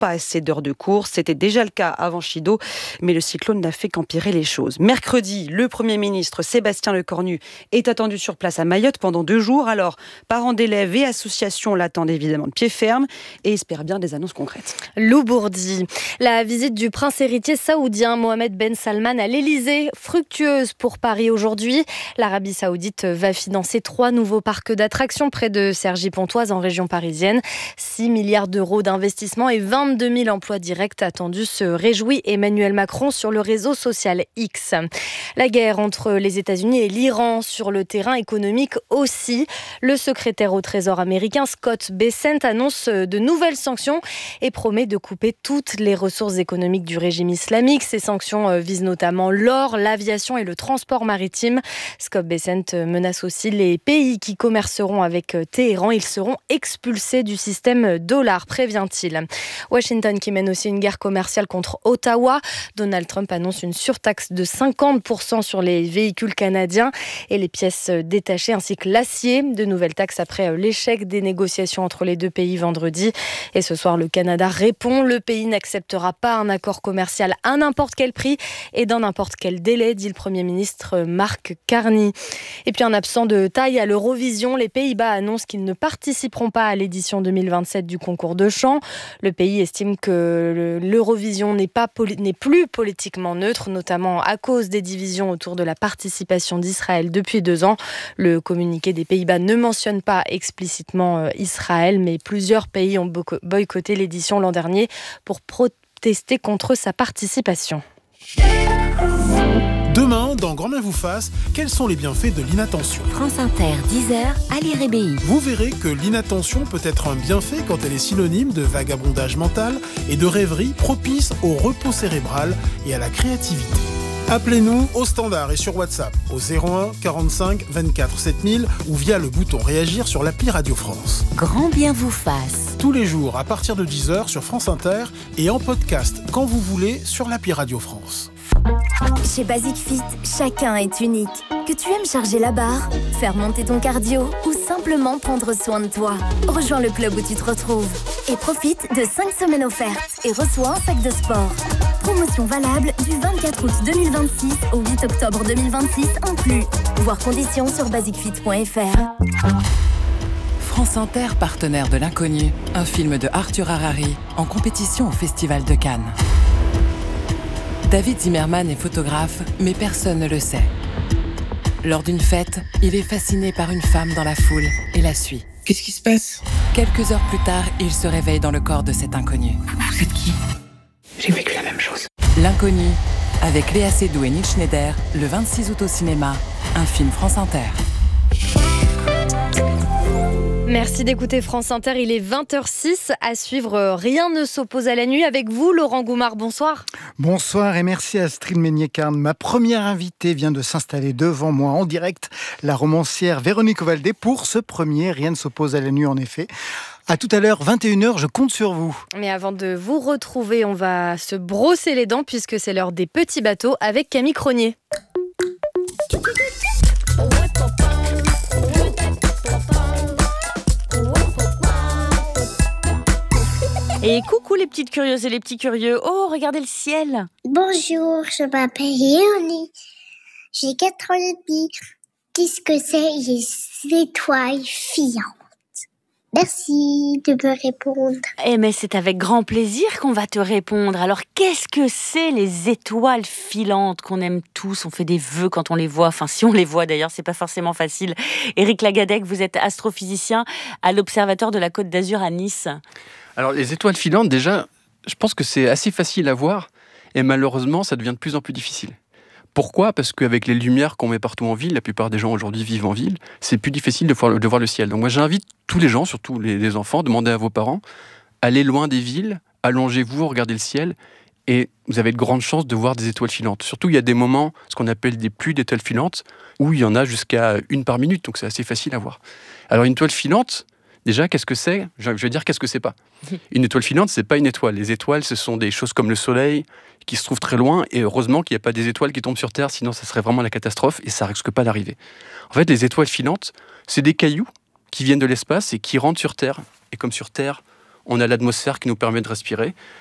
pas assez d'heures de course. C'était déjà le cas avant Chido, mais le cyclone n'a fait qu'empirer les choses. Mercredi, le Premier ministre Sébastien Lecornu est attendu sur place à Mayotte pendant 2 jours. Alors, parents d'élèves et associations l'attendent évidemment de pied ferme et espèrent bien des annonces concrètes. Lou Bourdi. La visite du prince héritier saoudien Mohamed Ben Salman à l'Elysée, fructueuse pour Paris aujourd'hui. L'Arabie saoudite va financer 3 nouveaux parcs d'attractions près de Cergy-Pontoise en région parisienne. 6 milliards d'euros d'investissement et 22 000 emplois directs attendus, se réjouit Emmanuel Macron sur le réseau social X. La guerre entre les États-Unis et l'Iran sur le terrain économique aussi. Le secrétaire au Trésor américain Scott Bessent annonce de nouvelles sanctions et promet de couper toutes les ressources économiques du régime islamique. Ces sanctions visent notamment l'or, l'aviation et le transport maritime. Scott Bessent menace aussi les pays qui commerceront avec Téhéran. Ils seront expulsés du système dollar, prévient-il. Washington qui mène aussi une guerre commerciale contre Ottawa. Donald Trump annonce une surtaxe de 50% sur les véhicules canadiens et les pièces détachées ainsi que l'acier. De nouvelles taxes après l'échec des négociations entre les 2 pays vendredi. Et ce soir, le Canada répond. Le pays n'acceptera pas un accord commercial à n'importe quel prix et dans n'importe quel délai, dit le Premier ministre Mark Carney. Et puis, en absent de taille à l'Eurovision, les Pays-Bas annoncent qu'ils ne participeront pas à l'édition 2027 du concours de chant. Le pays estime que l'Eurovision n'est plus politiquement neutre, notamment à cause des divisions autour de la participation d'Israël depuis 2 ans. Le communiqué des Pays-Bas ne mentionne pas explicitement Israël, mais plusieurs pays ont boycotté l'édition l'an dernier pour protester contre sa participation. Demain, dans Grand Bien vous fasse, quels sont les bienfaits de l'inattention ? France Inter, 10h, Ali Rébéi. Vous verrez que l'inattention peut être un bienfait quand elle est synonyme de vagabondage mental et de rêverie propice au repos cérébral et à la créativité. Appelez-nous au standard et sur WhatsApp au 01 45 24 7000 ou via le bouton réagir sur l'appli Radio France. Grand Bien vous fasse. Tous les jours à partir de 10h sur France Inter et en podcast quand vous voulez sur l'appli Radio France. Chez Basic Fit, chacun est unique. Que tu aimes charger la barre, faire monter ton cardio ou simplement prendre soin de toi, rejoins le club où tu te retrouves et profite de 5 semaines offertes et reçois un sac de sport. Promotion valable du 24 août 2026 au 8 octobre 2026 inclus. Voir conditions sur basicfit.fr. France Inter, partenaire de l'Inconnu, un film de Arthur Harari en compétition au Festival de Cannes. David Zimmerman est photographe, mais personne ne le sait. Lors d'une fête, il est fasciné par une femme dans la foule et la suit. Qu'est-ce qui se passe ? Quelques heures plus tard, il se réveille dans le corps de cet inconnu. Vous êtes qui ? J'ai vécu la même chose. L'Inconnu, avec Léa Seydoux et Neil Schneider, le 26 août au cinéma, un film France Inter. Merci d'écouter France Inter, il est 20h06. À suivre, Rien ne s'oppose à la nuit avec vous, Laurent Goumard, bonsoir. Bonsoir et merci à Astrid Meignet-Carn. Ma première invitée vient de s'installer devant moi en direct, la romancière Véronique Ovaldé, pour ce premier Rien ne s'oppose à la nuit en effet. À tout à l'heure, 21h, je compte sur vous. Mais avant de vous retrouver, on va se brosser les dents puisque c'est l'heure des petits bateaux avec Camille Cronier. Et coucou les petites curieuses et les petits curieux. Oh, regardez le ciel. Bonjour, je m'appelle Léonie. J'ai 4 ans et demi. Qu'est-ce que c'est les étoiles filantes? Merci de me répondre. Eh mais c'est avec grand plaisir qu'on va te répondre. Alors qu'est-ce que c'est les étoiles filantes qu'on aime tous? On fait des vœux quand on les voit. Enfin, si on les voit d'ailleurs, c'est pas forcément facile. Éric Lagadec, vous êtes astrophysicien à l'Observatoire de la Côte d'Azur à Nice. Alors les étoiles filantes, déjà, je pense que c'est assez facile à voir et malheureusement, ça devient de plus en plus difficile. Pourquoi ? Parce qu'avec les lumières qu'on met partout en ville, la plupart des gens aujourd'hui vivent en ville, c'est plus difficile de voir le ciel. Donc moi j'invite tous les gens, surtout les enfants, demandez à vos parents, allez loin des villes, allongez-vous, regardez le ciel et vous avez de grandes chances de voir des étoiles filantes. Surtout il y a des moments, ce qu'on appelle des pluies d'étoiles filantes, où il y en a jusqu'à 1 par minute, donc c'est assez facile à voir. Alors une étoile filante, déjà, qu'est-ce que c'est ? Je vais dire qu'est-ce que c'est pas. Une étoile filante, c'est pas une étoile. Les étoiles, ce sont des choses comme le soleil qui se trouvent très loin et heureusement qu'il n'y a pas des étoiles qui tombent sur Terre, sinon ça serait vraiment la catastrophe et ça risque pas d'arriver. En fait, les étoiles filantes, c'est des cailloux qui viennent de l'espace et qui rentrent sur Terre. Et comme sur Terre, on a l'atmosphère qui nous permet de respirer.